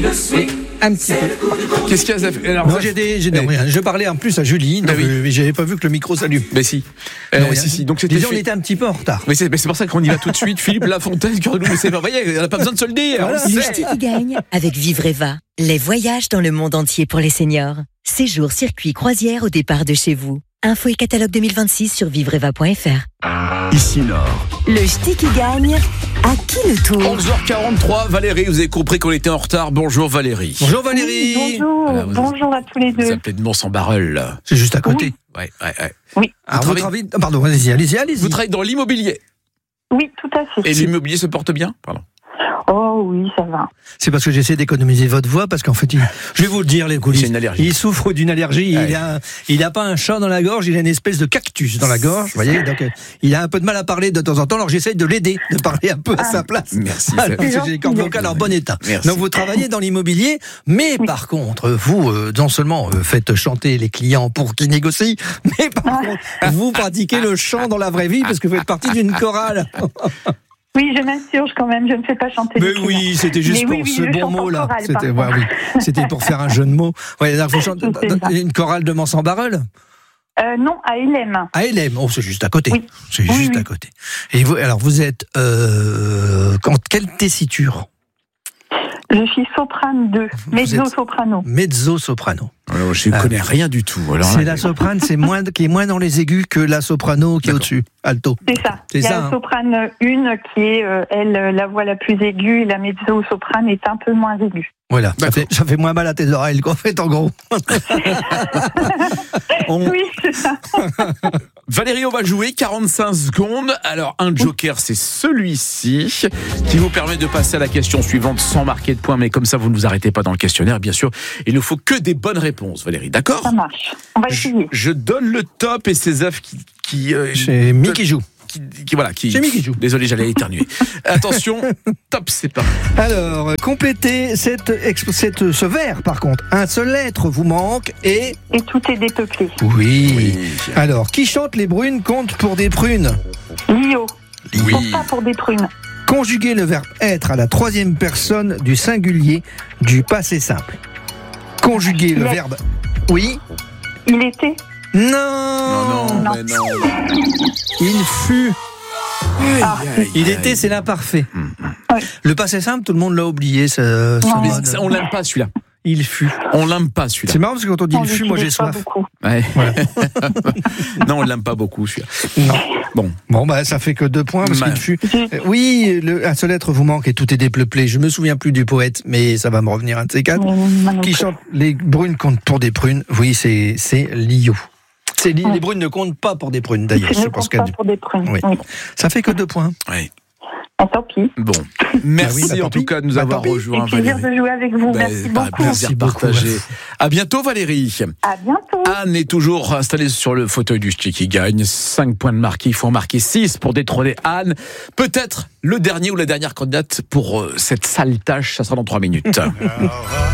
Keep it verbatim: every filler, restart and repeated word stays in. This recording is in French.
Un petit peu. Qu'est-ce qu'il y a Zef Alors, Non, Zef, j'ai des, j'ai des- eh, rien. Je parlais en plus à Julie, donc oui. euh, j'avais pas vu que le micro s'allume. Mais si. Non, Euh, rien. si, si. Donc c'était Disons, on fait- était un petit peu en retard. Mais c'est, mais c'est pour ça qu'on y va tout de suite. Philippe Lafontaine, que nous, mais c'est pas, vous voyez, on n'a pas besoin de se le dire. Voilà. on le Le sait. ch'ti qui gagne avec Vivreva. Les voyages dans le monde entier pour les seniors. Séjour, circuit, croisière au départ de chez vous. Info et catalogue deux mille vingt-six sur vivreva point f r. Ici Nord. Le ch'ti qui gagne. À qui le tour? onze heures quarante-trois, Valérie, vous avez compris qu'on était en retard. Bonjour Valérie. Bonjour Valérie. Oui, bonjour, Voilà, vous- bonjour à tous les Vous deux. appelez de Mons-en-Barœul. C'est juste à côté. Ouais, ouais, ouais. Oui, Ah, Vous votre travaillez- avis- Pardon, allez-y, allez-y, allez-y. Vous travaillez dans l'immobilier. oui, tout à fait. Et l'immobilier se porte bien? Pardon. Oh oui, ça va. C'est parce que j'essaie d'économiser votre voix, parce qu'en fait, il- je vais vous le dire, les coulisses. C'est une allergie. Il souffre d'une allergie. Ouais. Il a, il a pas un chat dans la gorge, il a une espèce de cactus dans la gorge. Vous voyez, donc euh, il a un peu de mal à parler de temps en temps. Alors j'essaie de l'aider, de parler un peu à sa place. Merci. Alors, Zef. parce que j'ai les cordes vocales en bon état. Merci. Donc vous travaillez dans l'immobilier, mais par contre, vous euh, non seulement euh, faites chanter les clients pour qu'ils négocient, mais par contre, vous pratiquez le chant dans la vraie vie parce que vous faites partie d'une chorale. Oui, je m'insurge quand même, je ne fais pas chanter Mais les clients. oui, c'était juste Mais pour oui, oui, ce je bon chante en mot là. chorale, C'était par ouais, oui. C'était pour faire un jeu de mots. Ouais, alors, vous chantez C'est ça. une chorale de Mons-en-Barœul Euh, non, à Hélène. à L M. Oh, c'est juste à côté. Oui. C'est Oui, juste oui. à côté. Et vous, alors vous êtes euh, quand quelle tessiture? Je suis soprane deux, mezzo-soprano. Mezzo-soprano. Alors, je ne Ah. connais rien du tout. Alors, C'est là, la soprane, c'est moins qui est moins dans les aigus que la soprano qui est D'accord. au-dessus, alto. C'est ça. C'est Il y a ça, la hein. soprane une qui est, euh, elle, euh, la voix la plus aiguë, et la mezzo-soprane est un peu moins aiguë. Voilà, ça D'accord. fait, ça fait moins mal à tes oreilles qu'en fait, en gros. On- Oui, c'est ça. Valérie, on va jouer quarante-cinq secondes. Alors, un joker, c'est celui-ci, qui vous permet de passer à la question suivante sans marquer de points. Mais comme ça, vous ne vous arrêtez pas dans le questionnaire, bien sûr. Il ne faut que des bonnes réponses, Valérie. D'accord? Ça marche. On va je, essayer. je donne le top et ces œufs qui... qui euh, C'est Mi qui joue. qui, qui- voilà, qui... C'est Mi qui joue. Désolé, j'allais éternuer. Attention, top, c'est parti. Alors, euh, complétez cette, exp- cette, ce vers, par contre. Un seul lettre vous manque et... Et tout est dépeuplé. Oui. Alors, qui chante les brunes compte pour des prunes? Lio. Oui. Compte pas pour des prunes. Conjuguez le verbe être à la troisième personne du singulier du passé simple. Conjuguez le Il est. verbe... Oui. Il était. Non, Non, non, Non. mais non. Il fut... Ah, Il était, c'est l'imparfait. Oui. Le passé simple, tout le monde l'a oublié. Ce, ce Non. Mais mode. ça, on l'aime pas, celui-là. Il fut. On l'aime pas, celui-là. C'est marrant parce que quand on dit on il fut, moi j'ai l'utilise pas soif. beaucoup. Ouais. Voilà. Non, on l'aime pas beaucoup, celui-là. Non. Bon. Bon, bah, ça fait que deux points parce Mal. qu'il fut. J'ai- Euh, Oui, le, un seul lettre vous manque et tout est dépeuplé. Je me souviens plus du poète, mais ça va me revenir un de ces quatre. Mais moi non Qui plus. chante les brunes comptent pour des prunes. Oui, c'est, c'est Lio. C'est li- Ouais. Les brunes ne comptent pas pour des prunes d'ailleurs. Je Je ne pense compte qu'elle pas dit. pour des prunes. Oui. Oui. Ça fait que deux points. Ouais. Ah, tant pis. Bon. Merci Bah oui, bah, tant en tout pis. cas de nous Bah, avoir tant pis. rejoints, C'est plaisir Valérie. de jouer avec vous. Ben, Merci bah, beaucoup. plaisir Merci beaucoup. partagé. À bientôt, Valérie. À bientôt. Anne est toujours installée sur le fauteuil du ch'ti qui gagne. cinq points de marqué. Il faut en marquer six pour détrôner Anne. Peut-être le dernier ou la dernière candidate pour euh, cette sale tâche. Ça sera dans trois minutes.